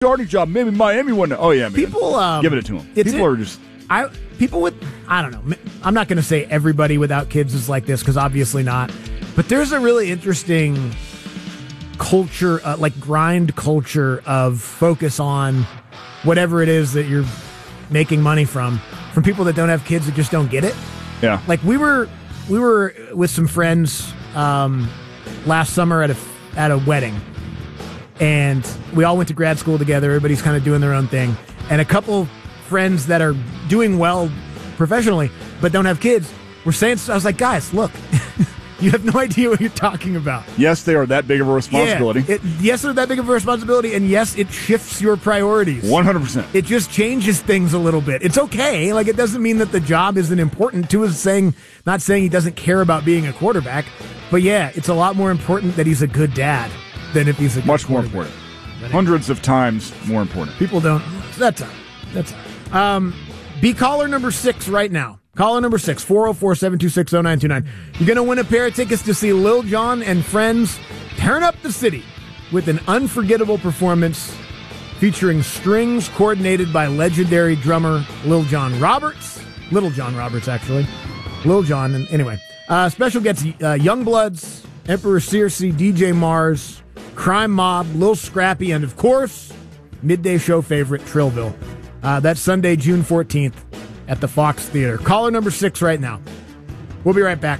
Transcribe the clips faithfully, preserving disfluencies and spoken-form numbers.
starting job. Maybe Miami won. Oh yeah, man. People um, give it to them. People it, are just. I people with I don't know. I'm not going to say everybody without kids is like this because obviously not. But there's a really interesting culture, uh, like grind culture of focus on whatever it is that you're making money from. From people that don't have kids that just don't get it. Yeah. Like we were we were with some friends um, last summer at a at a wedding, and we all went to grad school together. Everybody's kind of doing their own thing, and a couple friends that are doing well professionally but don't have kids were saying, I was like, guys, look, you have no idea what you're talking about. Yes, they are that big of a responsibility. Yeah, it, yes, they're that big of a responsibility, and yes, it shifts your priorities. one hundred percent. It just changes things a little bit. It's okay. Like, it doesn't mean that the job isn't important. Tua is saying, not saying he doesn't care about being a quarterback, but yeah, it's a lot more important that he's a good dad than if he's a good Much more important. Hundreds of times more important. People don't. That's all right. That's all right. Um, be caller number six right now. Caller number six, four oh four, seven two six, oh nine two nine. You're going to win a pair of tickets to see Lil Jon and friends turn up the city with an unforgettable performance featuring strings coordinated by legendary drummer Lil Jon Roberts. Little John Roberts, actually. Lil Jon. And anyway, uh, special guests, uh, Youngbloods, Emperor Circe, D J Mars, Crime Mob, Lil Scrappy, and of course, midday show favorite Trillville. Uh, that's Sunday, June fourteenth at the Fox Theater. Caller number six right now. We'll be right back.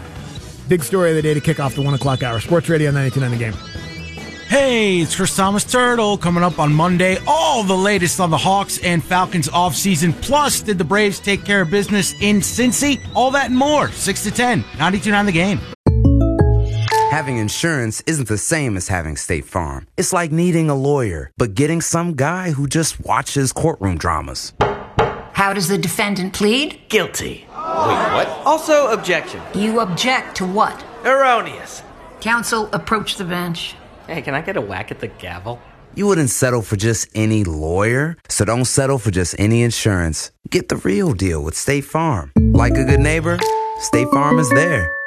Big story of the day to kick off the one o'clock hour. Sports Radio ninety-two point nine The Game. Hey, it's Chris Thomas Turtle coming up on Monday. All the latest on the Hawks and Falcons offseason. Plus, did the Braves take care of business in Cincy? All that and more. six to ten, ninety-two point nine The Game. Having insurance isn't the same as having State Farm. It's like needing a lawyer, but getting some guy who just watches courtroom dramas. How does the defendant plead? Guilty. Wait, what? Also, objection. You object to what? Erroneous. Counsel, approach the bench. Hey, can I get a whack at the gavel? You wouldn't settle for just any lawyer, so don't settle for just any insurance. Get the real deal with State Farm. Like a good neighbor, State Farm is there.